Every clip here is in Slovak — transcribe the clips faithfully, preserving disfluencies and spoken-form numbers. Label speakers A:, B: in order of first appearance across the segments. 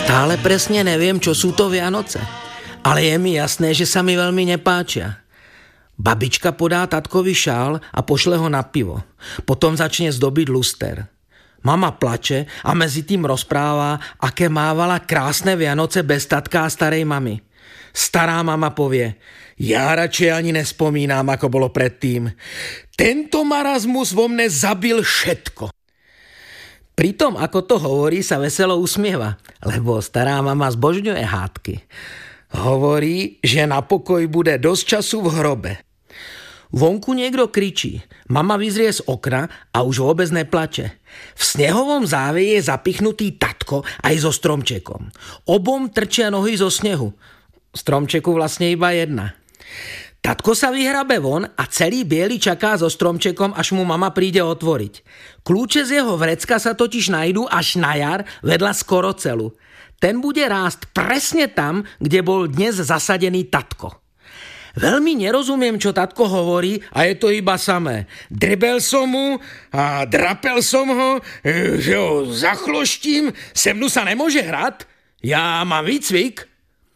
A: Stále presne neviem, čo sú to Vianoce, ale je mi jasné, že sa mi veľmi nepáčia. Babička podá tatkovi šál a pošle ho na pivo. Potom začne zdobiť luster. Mama plače a medzi tým rozpráva, aké mávala krásne Vianoce bez tatka a starej mamy. Stará mama povie: ja radšej ani nespomínam, ako bolo predtým. Tento marazmus vo mne zabil všetko. Pritom, ako to hovorí, sa veselo usmieva, lebo stará mama zbožňuje hádky. Hovorí, že na pokoj bude dosť času v hrobe. Vonku niekto kričí, mama vyzrie z okna a už vôbec neplače. V snehovom záveji je zapichnutý tatko aj so stromčekom. Obom trčia nohy zo snehu. Stromčeku vlastne iba jedna. Tatko sa vyhrabe von a celý biely čaká so stromčekom, až mu mama príde otvoriť. Kľúče z jeho vrecka sa totiž nájdú až na jar vedľa skorocelu. Ten bude rásť presne tam, kde bol dnes zasadený tatko. Veľmi nerozumiem, čo tatko hovorí, a je to iba samé. Drbel som mu a drapel som ho, že ho zachloštím, se mnu sa nemôže hrať. Ja mám výcvik.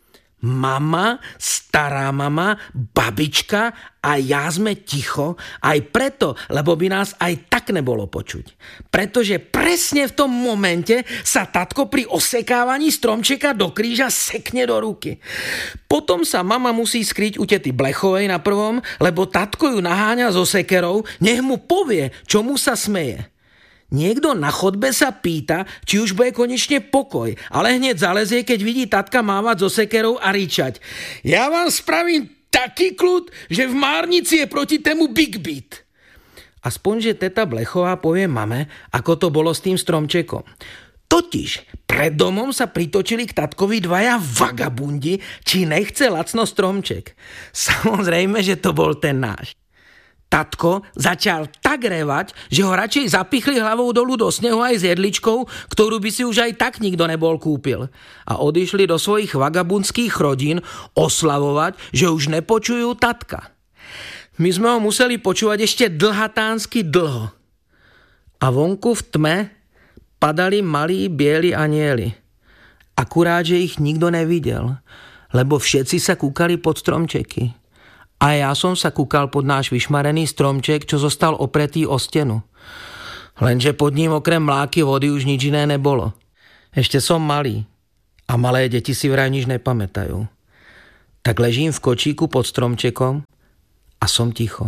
A: Mama, stará mama, babička a ja sme ticho, aj preto, lebo by nás aj tak nebolo počuť. Pretože presne v tom momente sa tatko pri osekávaní stromčeka do kríža sekne do ruky. Potom sa mama musí skryť u tety Blechovej na prvom, lebo tatko ju naháňa so sekerou, nech mu povie, čo mu sa smeje. Niekto na chodbe sa pýta, či už bude konečne pokoj, ale hneď zalezie, keď vidí tatka mávať so sekerou a ričať: ja vám spravím taký kľud, že v Márnici je proti tému Big Beat. Aspoň, že teta Blechová povie mame, ako to bolo s tým stromčekom. Totiž pred domom sa pritočili k tatkovi dvaja vagabundi, či nechce lacno stromček. Samozrejme, že to bol ten náš. Tatko začal tak revať, že ho radšej zapichli hlavou dolu do snehu aj s jedličkou, ktorú by si už aj tak nikto nebol kúpil. A odišli do svojich vagabundských rodín oslavovať, že už nepočujú tatka. My sme ho museli počúvať ešte dlhatánsky dlho. A vonku v tme padali malí bieli anieli. Akurát, že ich nikto nevidel, lebo všetci sa kúkali pod stromčeky. A ja som sa kúkal pod náš vyšmarený stromček, čo zostal opretý o stenu. Lenže pod ním okrem mláky vody už nič iné nebolo. Ešte som malý a malé deti si vraj nič nepamätajú. Tak ležím v kočíku pod stromčekom a som ticho.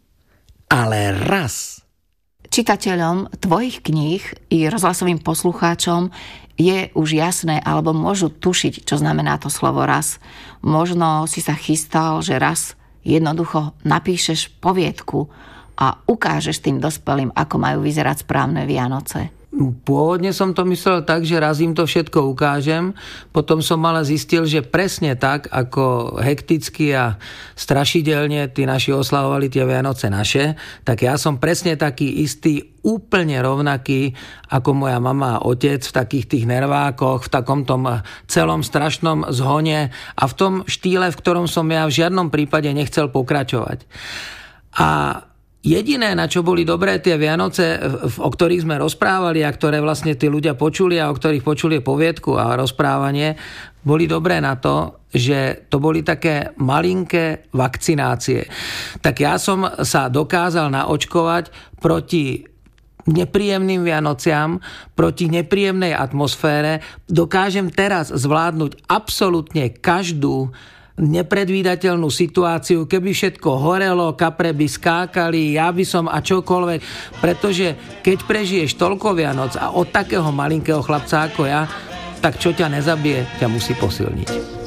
A: Ale raz...
B: Čitateľom tvojich kníh i rozhlasovým poslucháčom je už jasné, alebo môžu tušiť, čo znamená to slovo raz. Možno si sa chystal, že raz jednoducho napíšeš poviedku a ukážeš tým dospelým, ako majú vyzerať správne Vianoce.
A: Pôvodne som to myslel tak, že raz im to všetko ukážem, potom som ale zistil, že presne tak, ako hekticky a strašidelne tí naši oslavovali tie Vianoce naše, tak ja som presne taký istý, úplne rovnaký ako moja mama a otec v takých tých nervákoch, v takom tom celom strašnom zhone a v tom štýle, v ktorom som ja v žiadnom prípade nechcel pokračovať. A jediné, na čo boli dobré tie Vianoce, o ktorých sme rozprávali a ktoré vlastne tí ľudia počuli a o ktorých počuli poviedku a rozprávanie, boli dobré na to, že to boli také malinké vakcinácie. Tak ja som sa dokázal naočkovať proti nepríjemným Vianociam, proti nepríjemnej atmosfére. Dokážem teraz zvládnuť absolútne každú nepredvídateľnú situáciu, keby všetko horelo, kapre by skákali, ja by som a čokoľvek, pretože keď prežiješ toľko Vianoc a od takého malinkého chlapca ako ja, tak čo ťa nezabije, ťa musí posilniť.